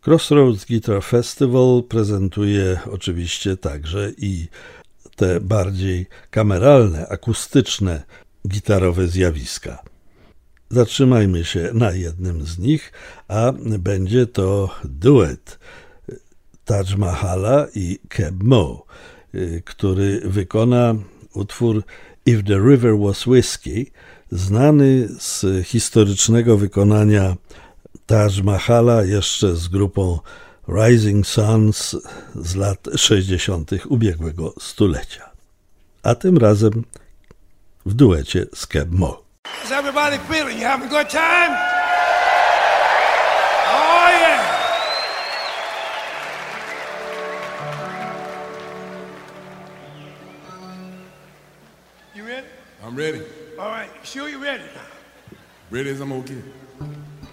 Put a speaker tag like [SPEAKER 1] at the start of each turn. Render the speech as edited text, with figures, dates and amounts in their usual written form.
[SPEAKER 1] Crossroads Guitar Festival prezentuje oczywiście także i te bardziej kameralne, akustyczne, gitarowe zjawiska. Zatrzymajmy się na jednym z nich, a będzie to duet Taj Mahala i Keb Mo, który wykona utwór If the River Was Whiskey, znany z historycznego wykonania Taj Mahala jeszcze z grupą Rising Suns z lat 60. ubiegłego stulecia. A tym razem w duecie z Keb Mo.
[SPEAKER 2] How's everybody feeling? You having a good time? Oh, yeah. You ready?
[SPEAKER 3] I'm ready.
[SPEAKER 2] All right. Sure you ready now?
[SPEAKER 3] Ready as I'm gonna get.